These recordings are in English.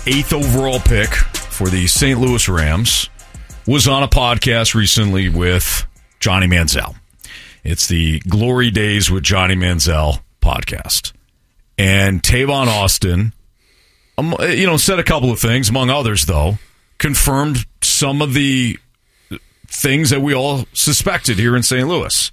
8th overall pick for the St. Louis Rams, was on a podcast recently with Johnny Manziel. It's the Glory Days with Johnny Manziel podcast. And Tavon Austin, said a couple of things, among others, though, confirmed some of the things that we all suspected here in St. Louis.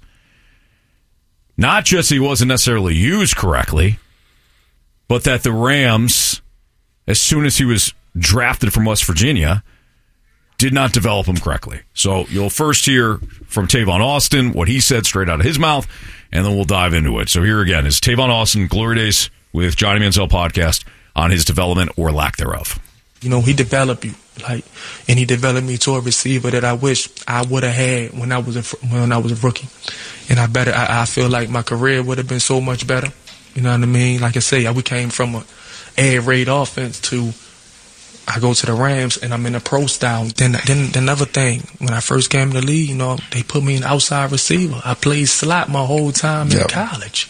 Not just he wasn't necessarily used correctly, but that the Rams, as soon as he was drafted from West Virginia, did not develop him correctly. So you'll first hear from Tavon Austin, what he said straight out of his mouth, and then we'll dive into it. So here again is Tavon Austin, Glory Days with Johnny Manziel podcast on his development or lack thereof. He developed you, and he developed me to a receiver that I wish I would have had when I was a rookie. And I feel like my career would have been so much better. You know what I mean? Like I say, we came from an air raid offense to I go to the Rams and I'm in a pro style. Then another thing, when I first came to the league, they put me in outside receiver. I played slot my whole time in college.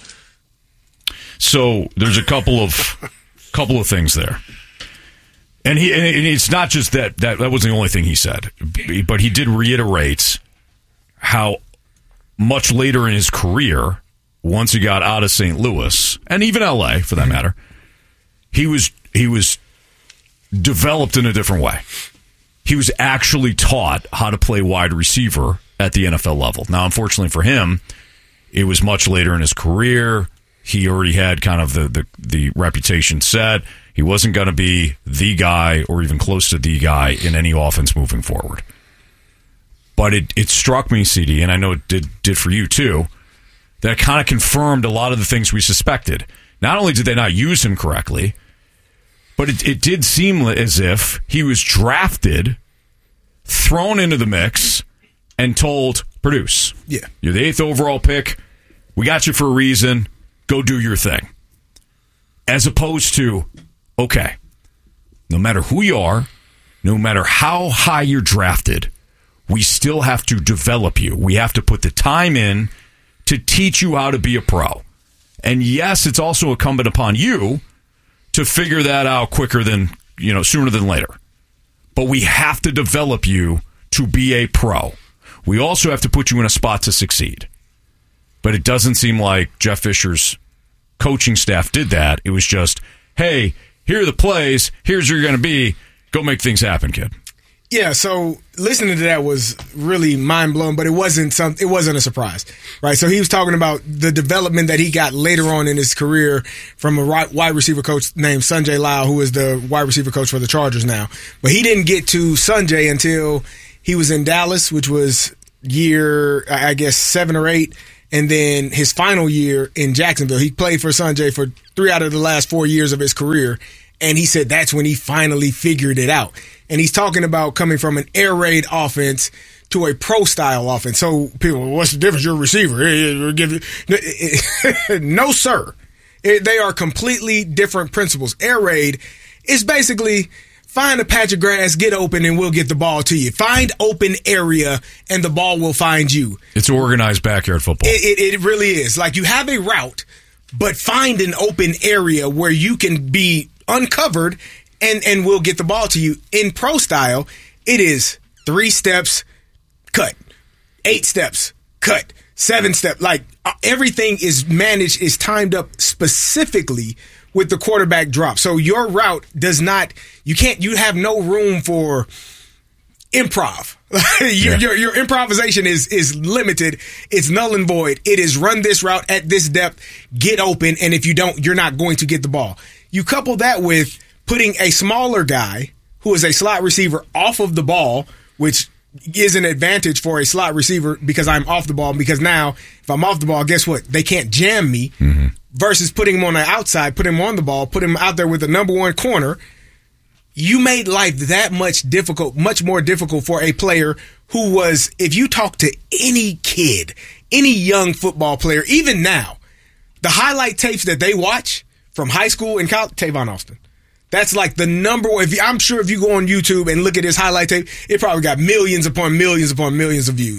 So there's a couple of things there. And it's not just that wasn't the only thing he said, but he did reiterate how much later in his career, once he got out of St. Louis, and even LA for that matter, he was developed in a different way. He was actually taught how to play wide receiver at the NFL level. Now, unfortunately for him, it was much later in his career. He already had kind of the reputation set. He wasn't going to be the guy or even close to the guy in any offense moving forward. But it struck me, CD, and I know it did for you too, that it kind of confirmed a lot of the things we suspected. Not only did they not use him correctly, but it did seem as if he was drafted, thrown into the mix, and told, produce. Yeah. You're the 8th overall pick. We got you for a reason. Go do your thing. As opposed to, okay, no matter who you are, no matter how high you're drafted, we still have to develop you. We have to put the time in to teach you how to be a pro. And yes, it's also incumbent upon you to figure that out quicker than, sooner than later. But we have to develop you to be a pro. We also have to put you in a spot to succeed. But it doesn't seem like Jeff Fisher's coaching staff did that. It was just, hey, here are the plays. Here's where you're going to be. Go make things happen, kid. Yeah, so listening to that was really mind-blowing, but it wasn't a surprise, right? So he was talking about the development that he got later on in his career from a wide receiver coach named Sanjay Lal, who is the wide receiver coach for the Chargers now. But he didn't get to Sanjay until he was in Dallas, which was year, I guess, 7 or 8, and then his final year in Jacksonville. He played for Sanjay for 3 out of the last 4 years of his career, and he said that's when he finally figured it out. And he's talking about coming from an air raid offense to a pro-style offense. So people, what's the difference? You're a receiver. No, sir. They are completely different principles. Air raid is basically find a patch of grass, get open, and we'll get the ball to you. Find open area, and the ball will find you. It's organized backyard football. It really is. Like, you have a route, but find an open area where you can be uncovered, and we'll get the ball to you. In pro style, it is 3 steps, cut. 8 steps, cut. 7 steps. Like, everything is managed, is timed up specifically with the quarterback drop. So your route you have no room for improv. Your improvisation is limited. It's null and void. It is run this route at this depth, get open, and if you don't, you're not going to get the ball. You couple that with putting a smaller guy who is a slot receiver off of the ball, which is an advantage for a slot receiver because I'm off the ball. Because now, if I'm off the ball, guess what? They can't jam me. Mm-hmm. Versus putting him on the outside, put him on the ball, put him out there with the number 1 corner. You made life that much more difficult for a player who was, if you talk to any kid, any young football player, even now, the highlight tapes that they watch from high school and college, Tavon Austin. That's like the number one. I'm sure if you go on YouTube and look at his highlight tape, it probably got millions upon millions upon millions of views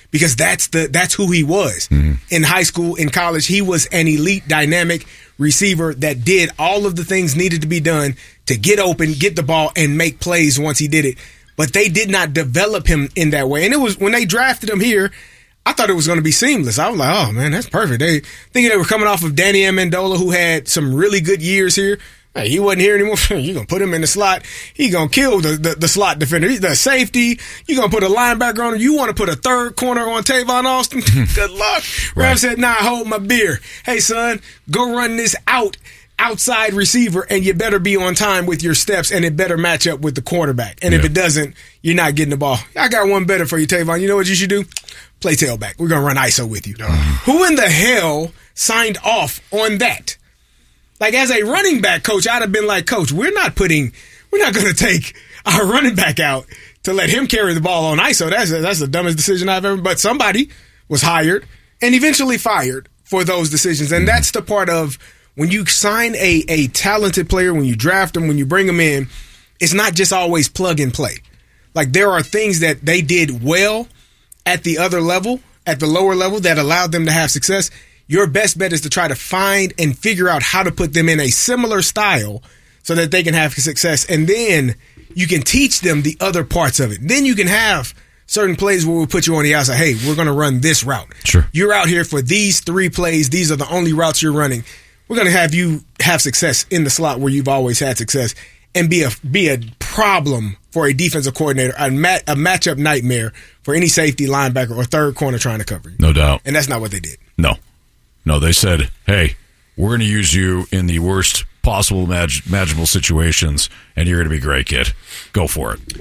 because that's who he was. In high school, in college, he was an elite, dynamic receiver that did all of the things needed to be done to get open, get the ball, and make plays once he did it. But they did not develop him in that way. And it was when they drafted him here, I thought it was going to be seamless. I was like, oh, man, that's perfect. They thinking they were coming off of Danny Amendola, who had some really good years here. Hey, he wasn't here anymore. You're going to put him in the slot. He's going to kill the slot defender. He's the safety. You're going to put a linebacker on him. You want to put a third corner on Tavon Austin? Good luck. Ram said, nah, hold my beer. Hey, son, go run this outside receiver, and you better be on time with your steps, and it better match up with the quarterback. And if it doesn't, you're not getting the ball. I got one better for you, Tavon. You know what you should do? Play tailback. We're going to run ISO with you. Who in the hell signed off on that? Like, as a running back coach, I'd have been like, Coach, we're not going to take our running back out to let him carry the ball on ISO. That's the dumbest decision I've ever. But somebody was hired and eventually fired for those decisions. And that's the part of when you sign a talented player, when you draft them, when you bring them in, it's not just always plug and play. Like, there are things that they did well at the other level, at the lower level, that allowed them to have success. Your best bet is to try to find and figure out how to put them in a similar style so that they can have success. And then you can teach them the other parts of it. Then you can have certain plays where we'll put you on the outside. Hey, we're going to run this route. Sure. You're out here for these 3 plays. These are the only routes you're running. We're going to have you have success in the slot where you've always had success and be a problem for a defensive coordinator, a matchup nightmare for any safety, linebacker, or third corner trying to cover you. No doubt. And that's not what they did. No, they said, hey, we're going to use you in the worst possible imaginable situations, and you're going to be great, kid. Go for it.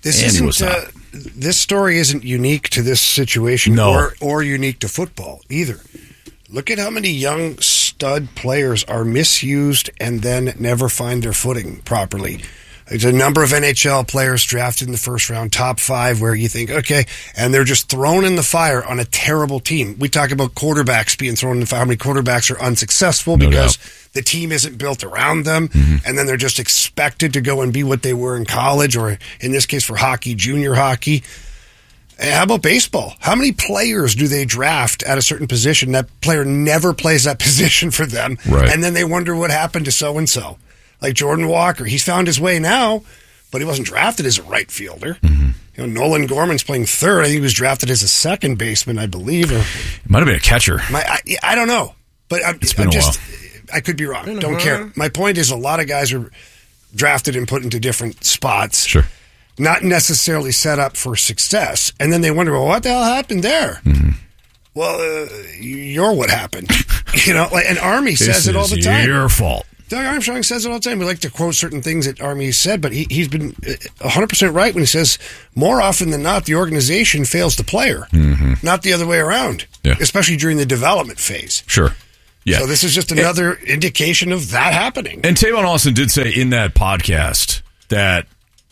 This story isn't unique to this situation or unique to football either. Look at how many young stud players are misused and then never find their footing properly. There's a number of NHL players drafted in the first round, top 5, where you think, okay, and they're just thrown in the fire on a terrible team. We talk about quarterbacks being thrown in the fire. How many quarterbacks are unsuccessful because the team isn't built around them, and then they're just expected to go and be what they were in college, or in this case for hockey, junior hockey. How about baseball? How many players do they draft at a certain position? That player never plays that position for them, and then they wonder what happened to so-and-so. Like Jordan Walker, he's found his way now, but he wasn't drafted as a right fielder. Nolan Gorman's playing third. I think he was drafted as a second baseman, I believe. Or it might have been a catcher. I don't know, but it's been a while. I could be wrong. Don't care. My point is, a lot of guys are drafted and put into different spots. Sure. Not necessarily set up for success, and then they wonder, well, what the hell happened there? Well, you're what happened. And Army says it all the time. Your fault. Doug Armstrong says it all the time. We like to quote certain things that Army said, but he's been 100% right when he says more often than not, the organization fails the player, not the other way around, especially during the development phase. Sure. Yeah. So this is just another indication of that happening. And Tavon Austin did say in that podcast that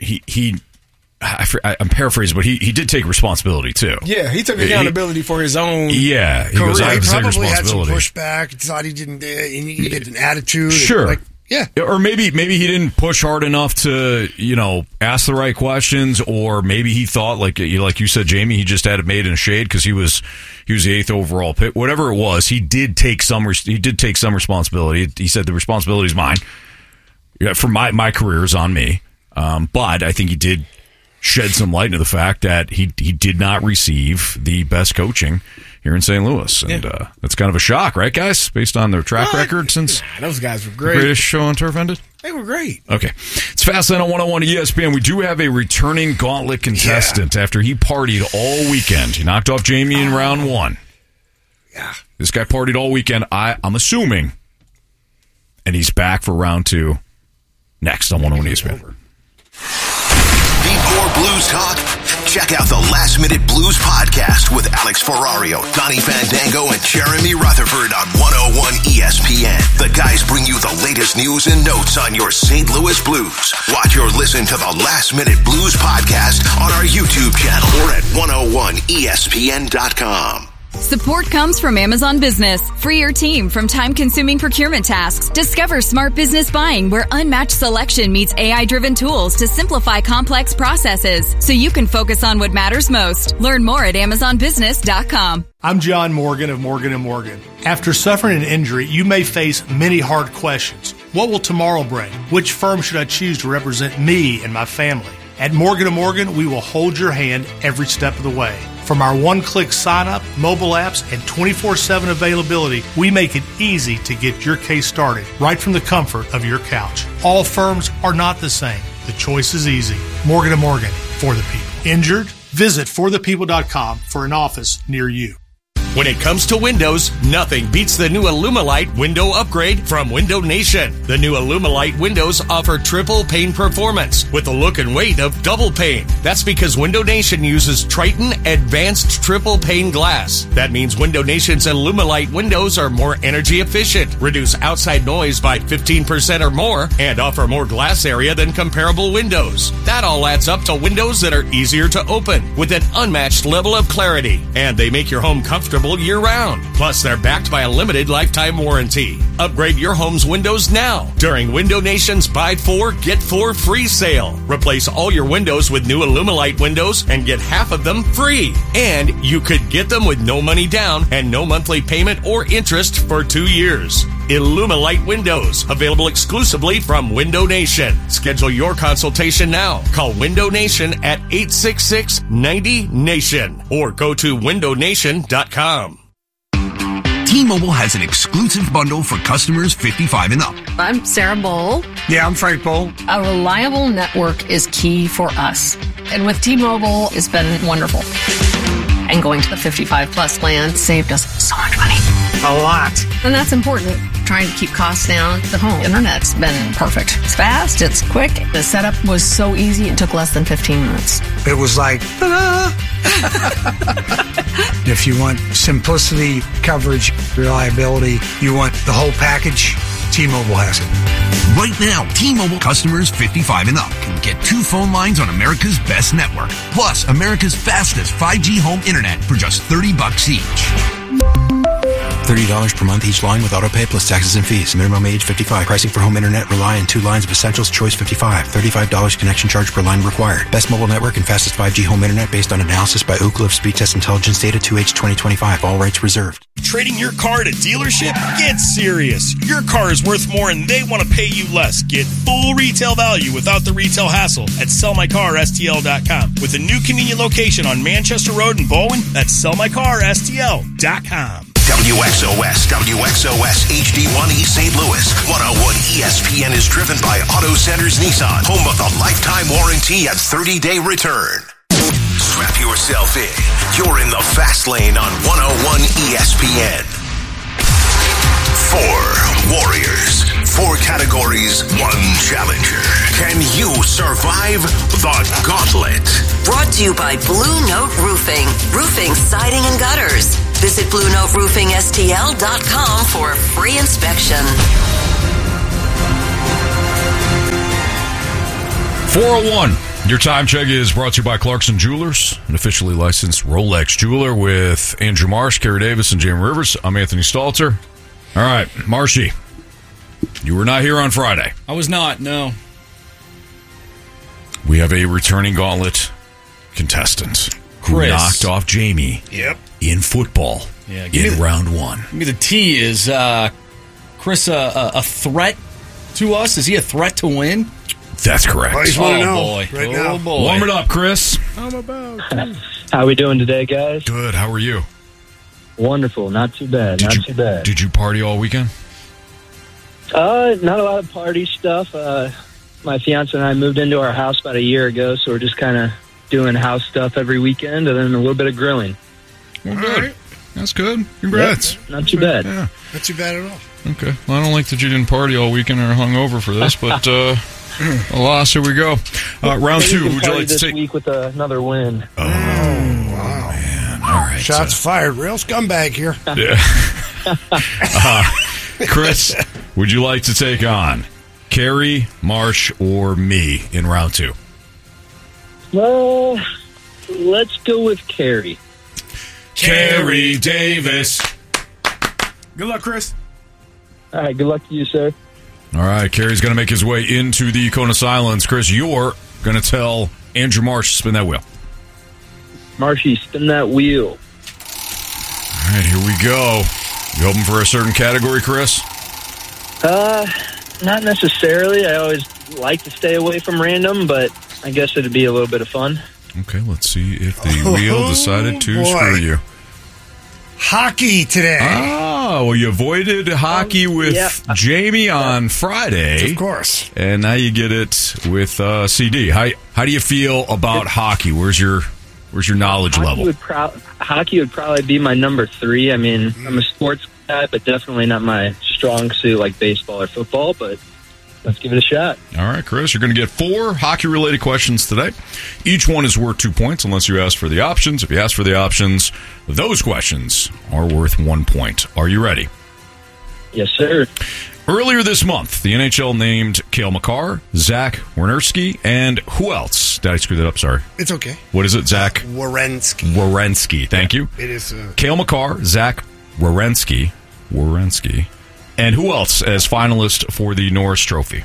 I'm paraphrasing, but he did take responsibility too. Yeah, he took accountability for his own. Yeah, he goes, I probably had some pushback. Thought he didn't. He had an attitude. Sure. Or maybe he didn't push hard enough to ask the right questions, or maybe he thought like you said, Jamie, he just had it made in a shade because he was the 8th overall pick. Whatever it was, he did take some responsibility. He said the responsibility is mine. For my career is on me. But I think he did shed some light into the fact that he did not receive the best coaching here in St. Louis. And that's kind of a shock, right, guys? Based on their track record since those guys were great. The greatest show on turf ended? They were great. Okay. It's Fastlane on 101 ESPN. We do have a returning gauntlet contestant after he partied all weekend. He knocked off Jamie in round 1. Yeah. This guy partied all weekend, I'm assuming. And he's back for round 2 next on 101 ESPN. Need more blues talk? Check out the Last Minute Blues podcast with Alex Ferrario, Donnie Fandango, and Jeremy Rutherford on 101 ESPN. The guys bring you the latest news and notes on your St. Louis Blues. Watch or listen to the Last Minute Blues podcast on our YouTube channel or at 101ESPN.com. Support comes from Amazon Business. Free your team from time-consuming procurement tasks. Discover smart business buying where unmatched selection meets AI-driven tools to simplify complex processes so you can focus on what matters most. Learn more at AmazonBusiness.com. I'm John Morgan of Morgan & Morgan. After suffering an injury, you may face many hard questions. What will tomorrow bring? Which firm should I choose to represent me and my family? At Morgan & Morgan, we will hold your hand every step of the way. From our one-click sign-up, mobile apps, and 24/7 availability, we make it easy to get your case started right from the comfort of your couch. All firms are not the same. The choice is easy. Morgan & Morgan, for the people. Injured? Visit forthepeople.com for an office near you. When it comes to windows, nothing beats the new Illumilite window upgrade from Window Nation. The new Illumilite windows offer triple pane performance with the look and weight of double pane. That's because Window Nation uses Triton Advanced Triple Pane Glass. That means Window Nation's Illumilite windows are more energy efficient, reduce outside noise by 15% or more, and offer more glass area than comparable windows. That all adds up to windows that are easier to open with an unmatched level of clarity, and they make your home comfortable year-round. Plus, they're backed by a limited lifetime warranty. Upgrade your home's windows now during Window Nation's Buy 4, Get 4 free sale. Replace all your windows with new Illumilite windows and get half of them free. And you could get them with no money down and no monthly payment or interest for 2 years. Illumilite windows, available exclusively from Window Nation. Schedule your consultation now. Call Window Nation at 866-90-NATION or go to windownation.com. T-Mobile has an exclusive bundle for customers 55 and up. I'm Sarah Bowl. Yeah, I'm Frank Bowl. A reliable network is key for us. And with T-Mobile, it's been wonderful. And going to the 55-plus plan saved us so much money. A lot. And that's important. Trying to keep costs down. The home internet's been perfect. It's fast, it's quick. The setup was so easy, it took less than 15 minutes. It was like, ta-da! If you want simplicity, coverage, reliability, you want the whole package, T-Mobile has it. Right now, T-Mobile customers 55 and up can get 2 phone lines on America's best network, plus America's fastest 5G home internet for just $30 each. $30 per month each line with autopay plus taxes and fees. Minimum age 55. Pricing for home internet rely on 2 lines of essentials. Choice 55. $35 connection charge per line required. Best mobile network and fastest 5G home internet based on analysis by Ookla of Speed Test Intelligence data 2H 2025. All rights reserved. Trading your car at a dealership? Get serious. Your car is worth more and they want to pay you less. Get full retail value without the retail hassle at sellmycarstl.com. With a new convenient location on Manchester Road in Bowen, that's sellmycarstl.com. WXOS HD1 East St. Louis. 101 ESPN is driven by Auto Centers Nissan, home of the lifetime warranty and 30-day return. Strap yourself in. You're in the fast lane on 101 ESPN. 4 warriors, 4 categories, 1 challenger. Can you survive the gauntlet? Brought to you by Blue Note Roofing. Roofing, siding, and gutters. Visit BlueNoteRoofingSTL.com for a free inspection. 401. Your time check is brought to you by Clarkson Jewelers, an officially licensed Rolex jeweler, with Andrew Marsh, Kerry Davis, and Jamie Rivers. I'm Anthony Stalter. All right, Marshy, you were not here on Friday. I was not, no. We have a returning gauntlet contestant who Chris. knocked off Jamie in football in round 1. Give me the T. Is Chris a threat to us? Is he a threat to win? That's correct. I just want to know boy. right now. Boy. Warm it up, Chris. I'm about How we doing today, guys? Good. How are you? Wonderful. Not too bad. Too bad. Did you party all weekend? Not a lot of party stuff. My fiance and I moved into our house about a year ago, so we're just kind of doing house stuff every weekend and then a little bit of grilling. Well, good. Right. That's good. Congrats. Yep, not too bad. Yeah, not too bad at all. Okay. Well, I don't like that you didn't party all weekend or hung over for this, but alas, here we go. Round 2. Would you like to take week with another win? Oh, wow, man! All right, shots fired. Real scumbag here. Yeah. Chris, would you like to take on Kerry, Marsh, or me in round 2? Well, let's go with Kerry. Kerry Davis. Good luck, Chris. All right, good luck to you, sir. All right, Kerry's going to make his way into the Cone of Silence. Chris, you're going to tell Andrew Marsh to spin that wheel. Marshy, spin that wheel. All right, here we go. You hoping for a certain category, Chris? Not necessarily. I always like to stay away from random, but I guess it'd be a little bit of fun. Okay, let's see if the wheel decided to screw you. Hockey today. Oh, well, you avoided hockey with Jamie on Friday. Of course. And now you get it with CD. How do you feel about hockey? Where's your knowledge level? Hockey would probably be my number 3. I mean, I'm a sports guy, but definitely not my strong suit like baseball or football, but let's give it a shot. All right, Chris, you're going to get 4 hockey-related questions today. Each one is worth 2 points unless you ask for the options. If you ask for the options, those questions are worth 1 point. Are you ready? Yes, sir. Earlier this month, the NHL named Cale Makar, Zach Werenski, and who else? Did I screw that up? Sorry. It's okay. What is it, Zach? Werenski. Werenski. Thank you. It is. Cale Makar, Zach Werenski, and who else as finalist for the Norris Trophy?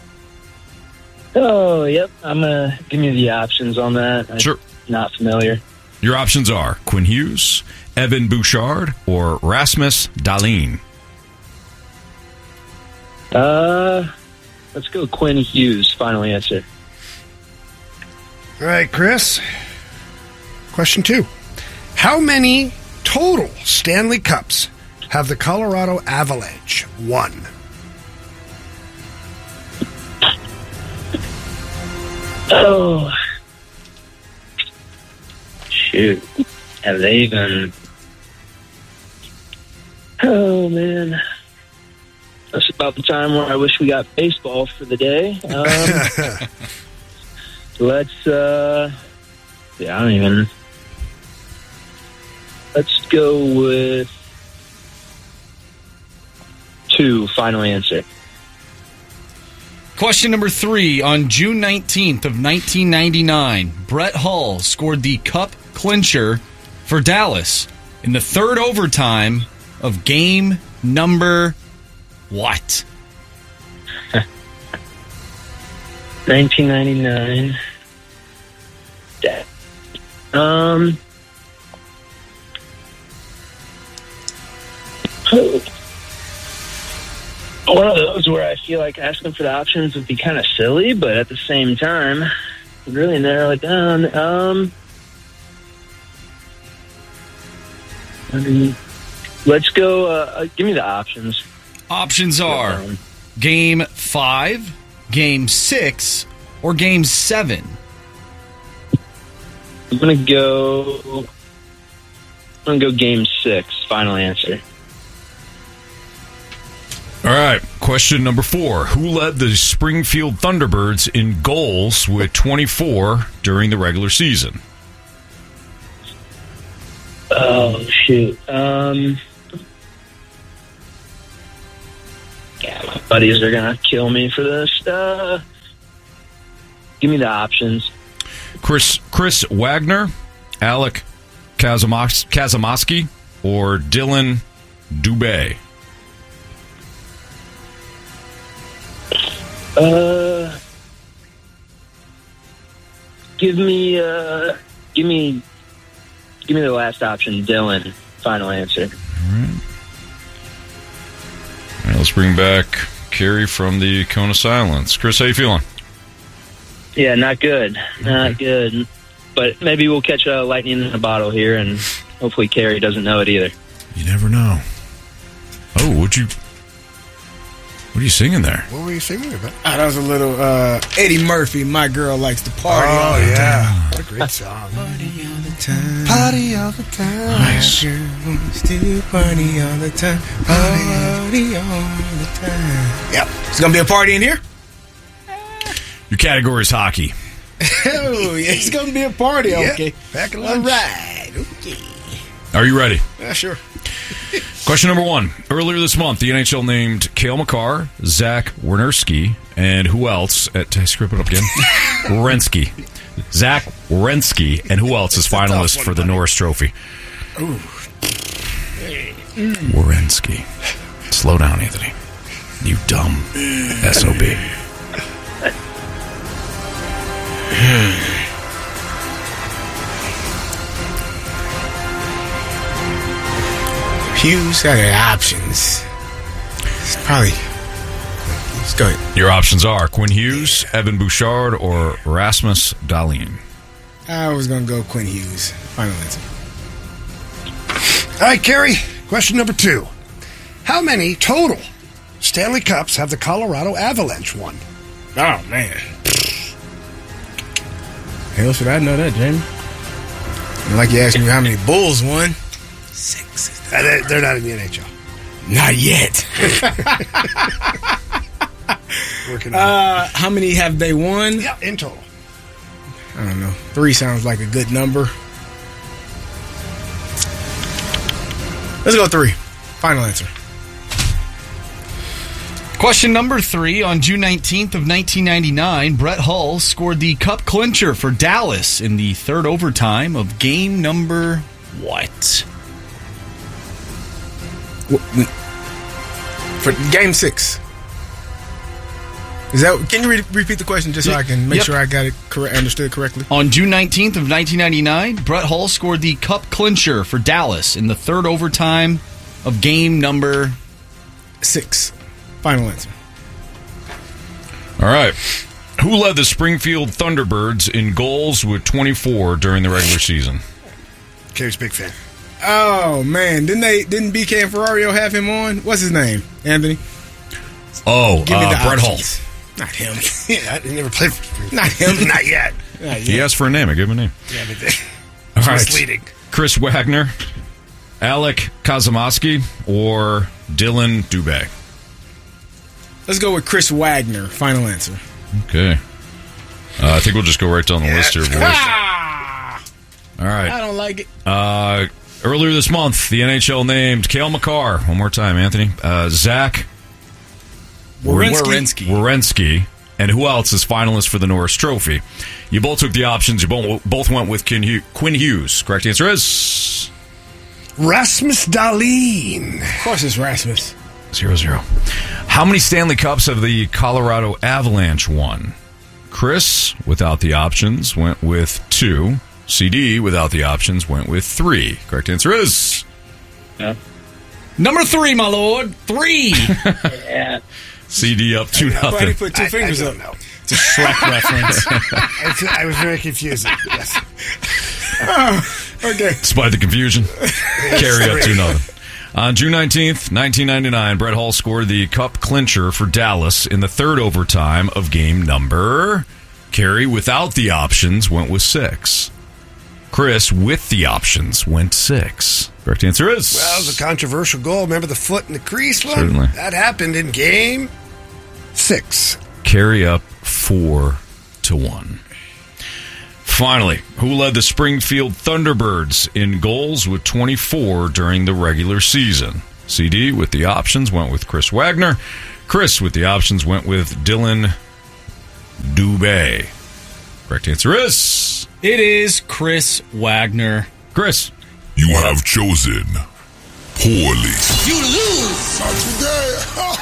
Oh, yep. I'm going to give me the options on that. Sure. Not familiar. Your options are Quinn Hughes, Evan Bouchard, or Rasmus Dahlin. Let's go Quinn Hughes. Final answer. All right, Chris. Question 2. How many total Stanley Cups have the Colorado Avalanche won? Oh. Shoot. Have they even... Oh, man. That's about the time where I wish we got baseball for the day. Let's go with 2. Final answer. Question number 3. On June 19th of 1999, Brett Hull scored the Cup clincher for Dallas in the 3rd overtime of game number what? 1999. One of those where I feel like asking for the options would be kind of silly, but at the same time, really narrow it down. Let's go. Give me the options. Options are Game 5, Game 6, or Game 7. I'm gonna go Game 6. Final answer. All right, question number 4. Who led the Springfield Thunderbirds in goals with 24 during the regular season? Oh, shoot. Yeah, my buddies are going to kill me for this. Give me the options. Chris Wagner, Alec Kazamoski, or Dylan Dubé? Give me the last option, Dylan. Final answer. All right, let's bring back Kerry from the Cone of Silence. Chris, how you feeling? Yeah, not good. Not good. But maybe we'll catch a lightning in a bottle here, and hopefully Kerry doesn't know it either. You never know. Oh, what are you singing there? What were you singing about? That was a little Eddie Murphy, My Girl Likes to Party. Oh, all the yeah. time. What a great song. Party all the time. Party all the time. Nice. Still party all the time. Party all the time. Yep. It's going to be a party in here? Your category is hockey. Oh, yeah. It's going to be a party. Yeah. Okay. Back in All lunch. right. Okay. Are you ready? Yeah, sure. Question number 1. Earlier this month, the NHL named Cale Makar, Zach Werenski, and who else? Did I screw it up again? Werenski. Zach Werenski, and who else is finalist for the Norris Trophy? Ooh. Werenski. Slow down, Anthony. You dumb SOB. Hughes had options. It's probably. Let's go ahead. Your options are Quinn Hughes, Evan Bouchard, or Rasmus Dahlin. I was going to go Quinn Hughes. Final answer. All right, Kerry, question number 2. How many total Stanley Cups have the Colorado Avalanche won? Oh, man. Hell, should I know that, Jamie? Like you asked me how many Bulls won. 6. They're not in the NHL. Not yet. Working on how many have they won? Yeah, in total. I don't know. 3 sounds like a good number. Let's go 3. Final answer. Question number 3. On June 19th of 1999, Brett Hull scored the cup clincher for Dallas in the third overtime of game number what? For game 6. Is that? Can you repeat the question just so I can make sure I got it understood correctly? On June 19th of 1999, Brett Hull scored the cup clincher for Dallas in the third overtime of game number 6. Final answer. All right. Who led the Springfield Thunderbirds in goals with 24 during the regular season? Kerry's big fan. Oh man, didn't BK and Ferrario have him on? What's his name? Anthony. Oh, Brett Hull. Not him. Yeah, I never played for Springfield. Not him. Not yet. He asked for a name. I gave him a name. Yeah, but it's all right. misleading. Chris Wagner, Alec Kazimowski, or Dylan Dubé? Let's go with Chris Wagner. Final answer. Okay. I think we'll just go right down the list here, boys. All right. I don't like it. Earlier this month, the NHL named Cale Makar. One more time, Anthony. Zach Werenski. And who else is finalist for the Norris Trophy? You both took the options. You both went with Quinn Hughes. Correct answer is? Rasmus Dahlin. Of course it's Rasmus. 0-0. How many Stanley Cups have the Colorado Avalanche won? Chris, without the options, went with 2. CD, without the options, went with 3. Correct answer is? Yeah. Number 3, my lord. 3. Yeah. CD up 2-0. Why he put 2 fingers up? Know. It's a Shrek reference. I was very confusing. Yes. Okay. Despite the confusion, carry up 2-0. On June 19th, 1999, Brett Hull scored the cup clincher for Dallas in the third overtime of game number. Carrie, without the options, went with 6. Chris, with the options, went 6. Correct answer is? Well, it was a controversial goal. Remember the foot in the crease one? Certainly. That happened in game 6. Carry up 4-1. Finally, who led the Springfield Thunderbirds in goals with 24 during the regular season? CD, with the options, went with Chris Wagner. Chris, with the options, went with Dylan Dubé. Correct answer is? It is Chris Wagner. Chris. You have chosen poorly. You lose. Not today.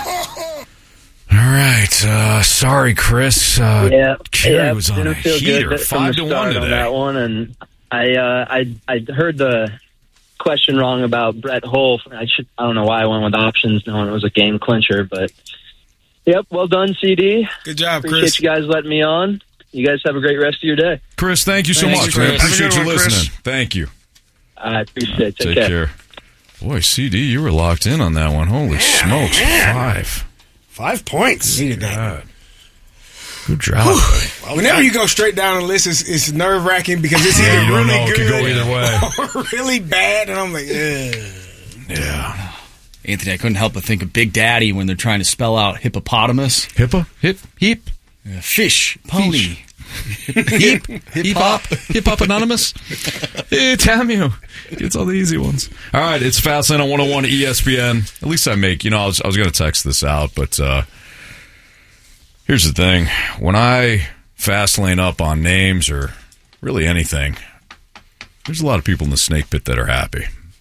All right. Sorry, Chris. Kerry was on a heater. 5-1 today. On that one, and I heard the question wrong about Brett Hull. I don't know why I went with options, knowing it was a game clincher. But yep, well done, CD. Good job, Appreciate Chris. you guys letting me on. You guys have a great rest of your day. Chris, thank you so much. Chris. I appreciate you listening. Chris. Thank you. I appreciate it. Take care. Boy, CD, you were locked in on that one. Holy smokes. Man. 5. 5 points. God. Good job. Well, Whenever you go straight down the list, it's nerve wracking because it's Yeah, either you don't really know. It good could go either way. or really bad, and I'm like, ugh. Yeah. Anthony, I couldn't help but think of Big Daddy when they're trying to spell out hippopotamus. Heap. Fish. Pony. Heap hop anonymous. Damn you. It's all the easy ones. All right, it's Fastlane on 101 ESPN. At least I make, I was going to text this out, but here's the thing. When I Fastlane up on names or really anything, there's a lot of people in the snake pit that are happy.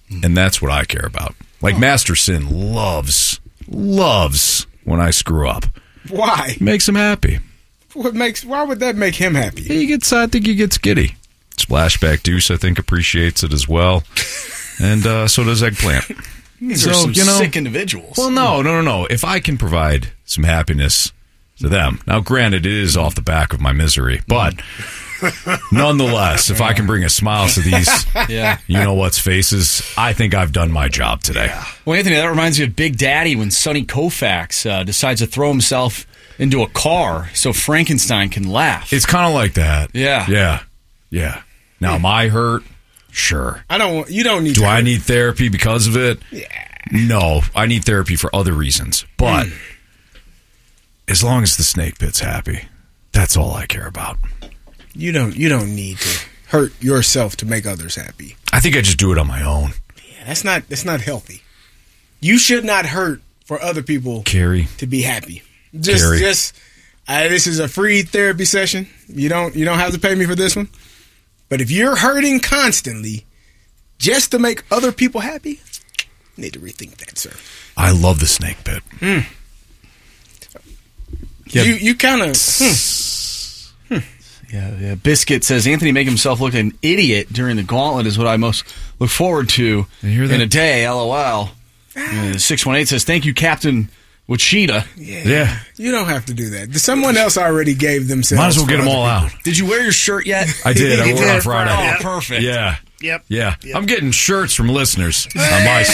And that's what I care about. Like Masterson loves when I screw up. Why? Makes him happy. Why would that make him happy? I think he gets giddy. Splashback Deuce, I think, appreciates it as well. And so does Eggplant. These are some sick individuals. Well, no. If I can provide some happiness to them. Now, granted, it is off the back of my misery, but nonetheless, if I can bring a smile to these you-know-what's faces, I think I've done my job today. Yeah. Well, Anthony, that reminds me of Big Daddy when Sonny Koufax decides to throw himself into a car so Frankenstein can laugh. It's kind of like that. Yeah. Yeah. Now, am I hurt? Sure. You don't need Do I need therapy because of it? Yeah. No, I need therapy for other reasons. But as long as the snake pit's happy, that's all I care about. You don't need to hurt yourself to make others happy. I think I just do it on my own. Yeah, that's not healthy. You should not hurt for other people to be happy. This is a free therapy session. You don't have to pay me for this one. But if you're hurting constantly just to make other people happy, you need to rethink that, sir. I love the snake pit. You kind of... Yeah. Biscuit says, Anthony make himself look an idiot during the gauntlet is what I most look forward to in a day, LOL. 618 says, thank you, Captain Wichita. Yeah. You don't have to do that. Someone else already gave themselves. Might as well get them all out. Did you wear your shirt yet? I did. I wore it on Friday. Oh, perfect. Yeah. Yep. Yeah. I'm getting shirts from listeners on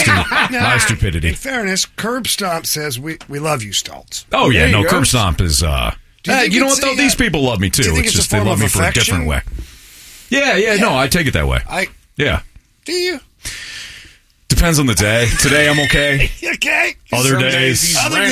my stupidity. In fairness, Curb Stomp says we love you, Stoltz. Oh, yeah. No, Curb Stomp is... you know what, though? These people love me, too. Do you think it's just they love me for a different way. Yeah. No, I take it that way. Yeah. Do you? Depends on the day. Today, I'm okay. Okay. Other days,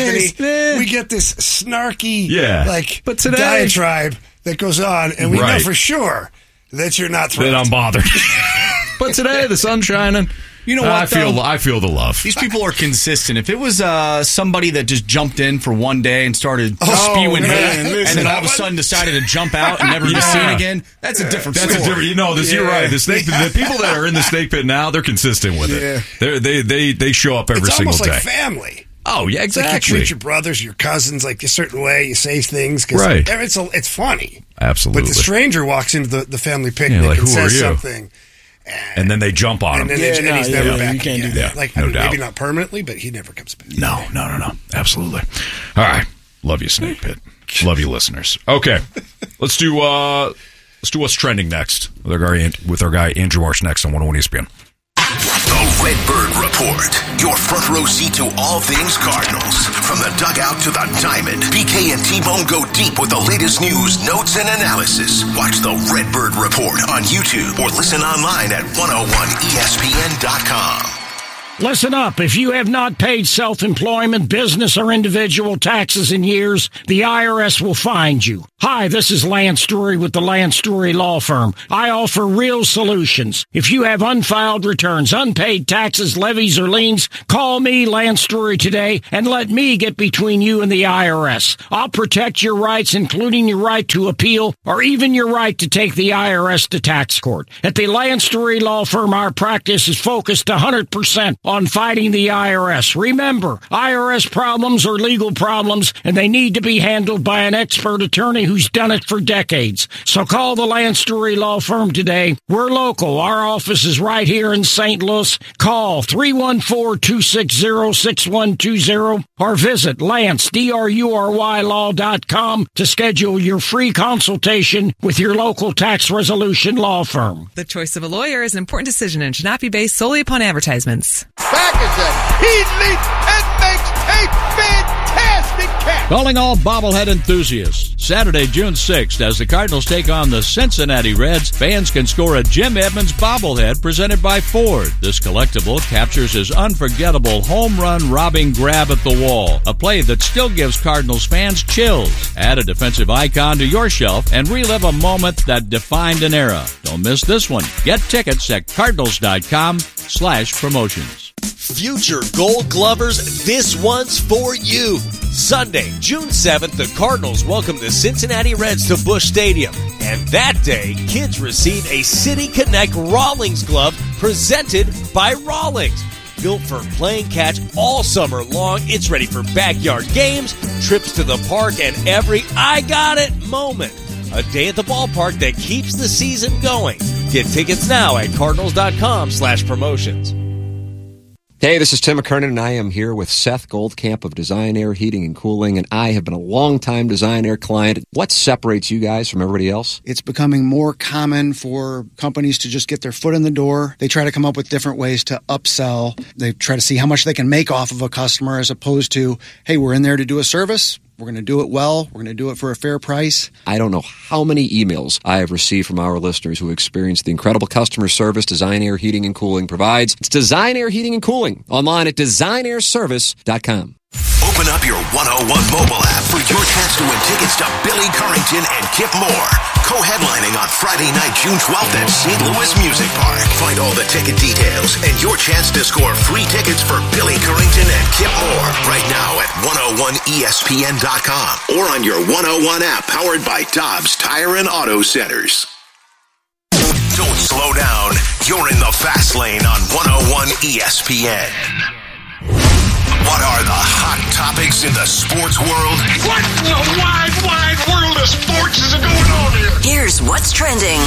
we get this snarky, but today, diatribe that goes on, and we know for sure that you're not threatened. That I'm bothered. But today, the sun's shining. You know what? I feel the love. These people are consistent. If it was somebody that just jumped in for one day and started spewing hate, and then all of a sudden decided to jump out and never be seen again, that's a different story. You're right. The people that are in the snake pit now, they're consistent with it. They show up every single day. It's almost like family. Oh yeah, exactly. It's like you treat your brothers, your cousins like a certain way. You say things because it's funny. Absolutely. But the stranger walks into the family picnic and says something. And then they jump on him. And he's never back. You can't do that. No doubt. Maybe not permanently, but he never comes back. No. Absolutely. All right. Love you, Snake Pit. Love you, listeners. Okay. Let's do what's trending next with our guy Andrew Marsh next on 101 ESPN. The Redbird Report. Your front row seat to all things Cardinals. From the dugout to the diamond, BK and T-Bone go deep with the latest news, notes, and analysis. Watch the Redbird Report on YouTube or listen online at 101ESPN.com. Listen up. If you have not paid self-employment, business, or individual taxes in years, the IRS will find you. Hi, this is Lance Drury with the Lance Drury Law Firm. I offer real solutions. If you have unfiled returns, unpaid taxes, levies, or liens, call me, Lance Drury, today, and let me get between you and the IRS. I'll protect your rights, including your right to appeal, or even your right to take the IRS to tax court. At the Lance Drury Law Firm, our practice is focused 100% on fighting the IRS. Remember, IRS problems are legal problems, and they need to be handled by an expert attorney who's done it for decades. So call the Lance Drury Law Firm today. We're local. Our office is right here in St. Louis. Call 314-260-6120 or visit LanceDruryLaw.com to schedule your free consultation with your local tax resolution law firm. The choice of a lawyer is an important decision and should not be based solely upon advertisements. He leaps and makes a fantastic catch. Calling all bobblehead enthusiasts. Saturday, June 6th, as the Cardinals take on the Cincinnati Reds, fans can score a Jim Edmonds bobblehead presented by Ford. This collectible captures his unforgettable home run robbing grab at the wall, a play that still gives Cardinals fans chills. Add a defensive icon to your shelf and relive a moment that defined an era. Don't miss this one. Get tickets at cardinals.com/promotions. Future Gold Glovers, this one's for you. Sunday, June 7th, the Cardinals welcome the Cincinnati Reds to Busch Stadium. And that day, kids receive a City Connect Rawlings glove presented by Rawlings. Built for playing catch all summer long, it's ready for backyard games, trips to the park, and every I got it moment. A day at the ballpark that keeps the season going. Get tickets now at Cardinals.com/promotions. Hey, this is Tim McKernan, and I am here with Seth Goldcamp of Design Air Heating and Cooling, and I have been a longtime Design Air client. What separates you guys from everybody else? It's becoming more common for companies to just get their foot in the door. They try to come up with different ways to upsell. They try to see how much they can make off of a customer as opposed to, hey, we're in there to do a service. We're going to do it well. We're going to do it for a fair price. I don't know how many emails I have received from our listeners who experience the incredible customer service Design Air Heating and Cooling provides. It's Design Air Heating and Cooling. Online at designairservice.com. Open up your 101 mobile app for your chance to win tickets to Billy Currington and Kip Moore. Co-headlining on Friday night, June 12th at St. Louis Music Park. Find all the ticket details and your chance to score free tickets for Billy Currington and Kip Moore right now at 101ESPN.com or on your 101 app powered by Dobbs Tire and Auto Centers. Don't slow down. You're in the fast lane on 101 ESPN. What are the hot topics in the sports world? What in the wide, wide world of sports is going on here? Here's what's trending.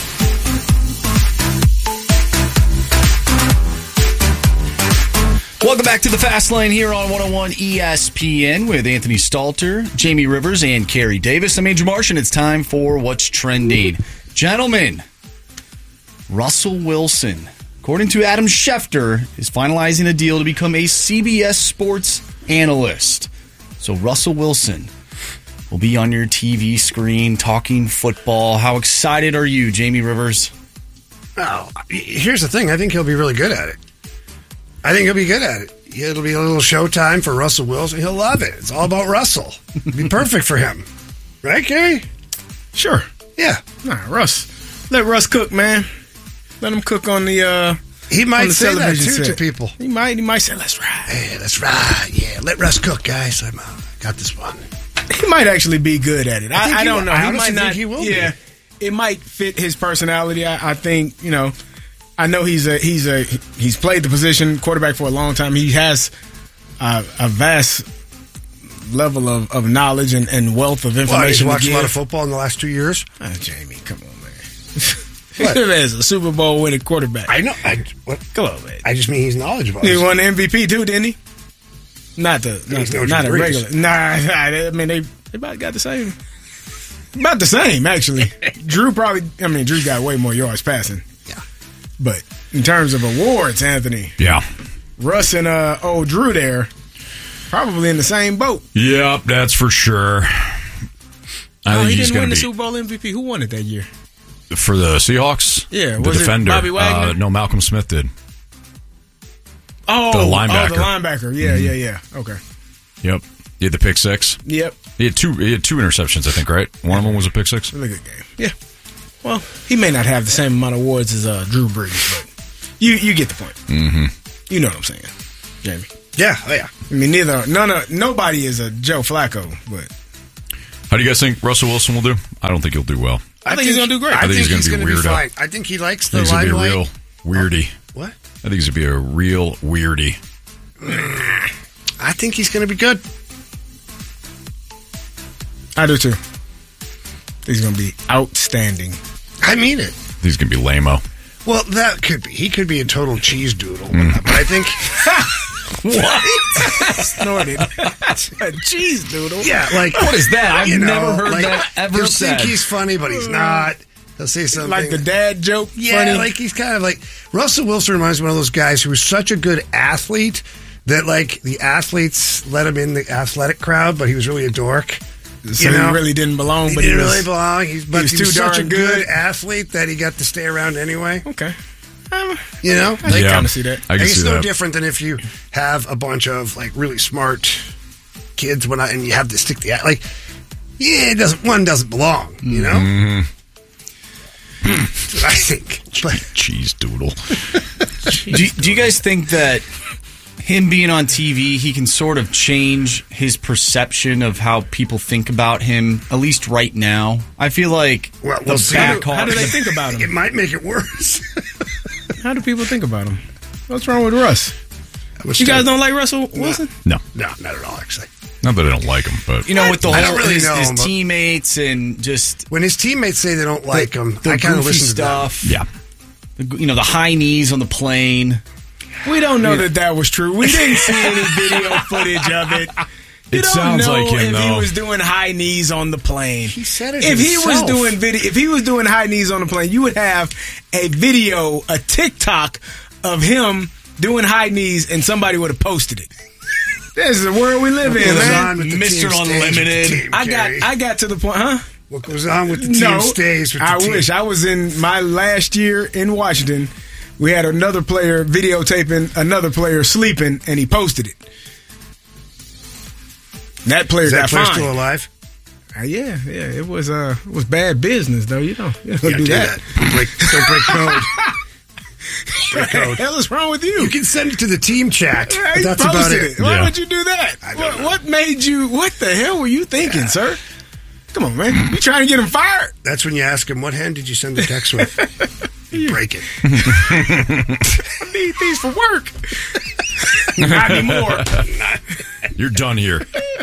Welcome back to the Fast Lane here on 101 ESPN with Anthony Stalter, Jamie Rivers, and Kerry Davis. I'm Andrew Marsh, and it's time for What's Trending. Gentlemen, Russell Wilson, according to Adam Schefter, is finalizing a deal to become a CBS Sports analyst. So Russell Wilson will be on your TV screen talking football. How excited are you, Jamie Rivers? Oh, here's the thing. I think he'll be really good at it. I think he'll be good at it. It'll be a little showtime for Russell Wilson. He'll love it. It's all about Russell. It'll be perfect for him. Right, Gary? Sure. Yeah. Nah, Russ. Let Russ cook, man. Let him cook on the he might say that too set. to people. He might say, let's ride. Hey, let's ride. Yeah, let Russ cook, guys. I got this one. He might actually be good at it. I don't know. I He might not. think he will yeah, it might fit his personality. I think, I know he's played the position quarterback for a long time. He has a vast level of knowledge and wealth of information. He's watched a lot of football in the last 2 years. Oh, Jamie, come on, man. As a Super Bowl winning quarterback. I know. Come on, man. I just mean he's knowledgeable. He won the MVP too, didn't he? Not a regular. Nah, I mean they about got the same. About the same, actually. Drew got way more yards passing. Yeah. But in terms of awards, Anthony. Yeah. Russ and old Drew there, probably in the same boat. Yep, that's for sure. I think he he's didn't win going the to be Super Bowl MVP. Who won it that year? for the Seahawks. Yeah, the was defender. it Bobby Wagner? No, Malcolm Smith did. Oh, the linebacker. the linebacker. Yeah. Okay. Yep. He had the pick six. Yep. He had two interceptions, I think, right? One of them was a pick six. Really good game. Yeah. Well, he may not have the same amount of awards as Drew Brees, but you get the point. Mm-hmm. You know what I'm saying, Jamie. Yeah. Oh, yeah. I mean, nobody is a Joe Flacco, but how do you guys think Russell Wilson will do? I don't think he'll do well. I think he's going to do great. I think he's going to be weirdo. Fine. I think he likes the limelight. He's going to be a real weirdy. What? I think he's going to be a real weirdy. I think he's going to be good. I do too. He's going to be outstanding. I mean it. He's going to be lame-o. Well, that could be. He could be a total cheese doodle. But I think... What? Snorted. A cheese doodle? Yeah, like... What is that? I've never heard that ever he'll said. He'll think he's funny, but he's not. He'll say something... Like the dad joke? Yeah, funny. like he's kind of like... Russell Wilson reminds me of one of those guys who was such a good athlete that, like, the athletes let him in the athletic crowd, but he was really a dork. So he really didn't belong, but he didn't really belong. But he was too such a darn good athlete that he got to stay around anyway. Okay. You know? I kind of see that. I can see it's that. no different than if you have a bunch of, like, really smart kids and you have to stick the... Like, yeah, one doesn't belong, you know? Mm-hmm. That's what I think. Cheese doodle. Do you guys think that him being on TV, he can sort of change his perception of how people think about him, at least right now? I feel like how do they think about him? It might make it worse. How do people think about him? What's wrong with Russ? You guys don't like Russell Wilson? No, not at all. Actually, not that I don't like him, but with the I whole don't really his know him, but teammates and just when his teammates say they don't like him, the I kind of goofy listen stuff. to them. Yeah, the high knees on the plane. We don't know that was true. We didn't see any video footage of it. It sounds like him, if though. he was doing high knees on the plane. He said it If he was himself. if he was doing high knees on the plane, you would have a video, a TikTok of him doing high knees, and somebody would have posted it. This is the world we live in, man. Mr. Unlimited. I got to the point, huh? What goes on with the team stays with the I team. wish. I was in my last year in Washington. We had another player videotaping another player sleeping, and he posted it. That player Is that got player fined. still alive? Yeah. It was bad business, though. You don't do that. Don't break code. What the hell is wrong with you? You can send it to the team chat. Yeah, But you that's about posted it. Why would you do that? What made you? What the hell were you thinking, sir? Come on, man. You trying to get him fired? That's when you ask him, what hand did you send the text with? You break it. I need these for work. Not anymore. You're done here.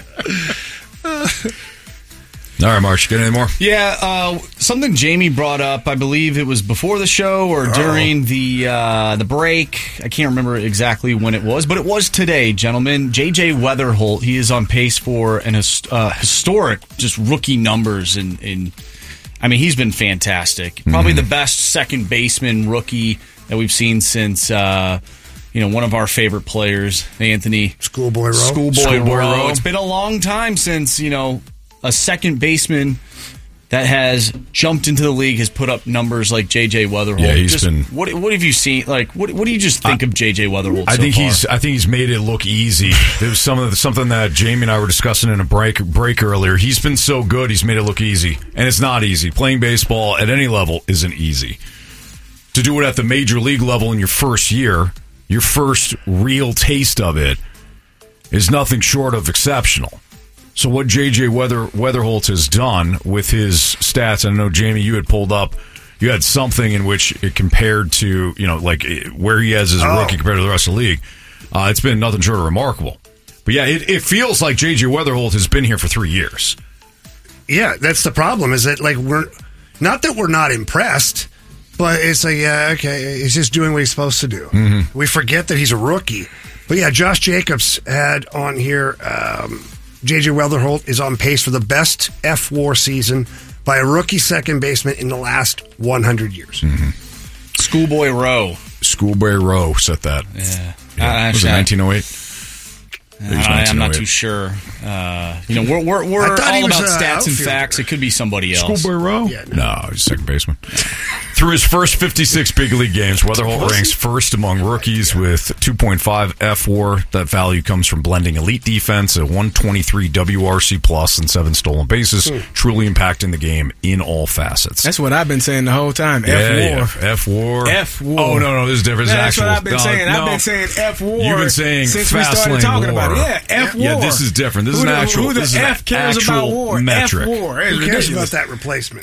All right, March, you got any more? Yeah, something Jamie brought up. I believe it was before the show or during the break. I can't remember exactly when it was, but it was today, gentlemen. J.J. Weatherholt, he is on pace for an historic just rookie numbers. And I mean, he's been fantastic. Probably the best second baseman rookie that we've seen since one of our favorite players, Anthony Schoolboy Rowe. Schoolboy Rowe. It's been a long time since, a second baseman that has jumped into the league has put up numbers like J.J. Weatherholt. Yeah, he's been. What have you seen? Like, what do you just think of J.J. Weatherholt? I think he's made it look easy. There was something that Jamie and I were discussing in a break earlier. He's been so good, he's made it look easy, and it's not easy. Playing baseball at any level isn't easy. To do it at the major league level in your first year, your first real taste of it, is nothing short of exceptional. So what J.J. Weatherholt has done with his stats, I know, Jamie, you had pulled up, you had something in which it compared to, like where he has his rookie compared to the rest of the league. It's been nothing short of remarkable. But yeah, it feels like J.J. Weatherholt has been here for 3 years. Yeah, that's the problem, is that we're not impressed, but it's like, okay, he's just doing what he's supposed to do. Mm-hmm. We forget that he's a rookie. But yeah, Josh Jacobs had on here, J.J. Weatherholt is on pace for the best F-WAR season by a rookie second baseman in the last 100 years. Mm-hmm. Schoolboy Rowe set that. Yeah. Was it 1908? I'm not too sure. We're all about stats and facts. It could be somebody else. Schoolboy Rowe? Yeah, no, he's second baseman. Through his first 56 big league games, Weatherholt ranks first among rookies with 2.5 F-WAR. That value comes from blending elite defense, a 123 WRC plus, and 7 stolen bases, truly impacting the game in all facets. That's what I've been saying the whole time. F-WAR. F-WAR. Oh, no, this is different. That's what I've been saying. I've been saying F-WAR. You've been saying since fast we started lane talking war. about it. Yeah, F-WAR. Yeah, this is different. This is an actual. Who the this is F an cares actual about war? metric. F-WAR. Who cares about that replacement?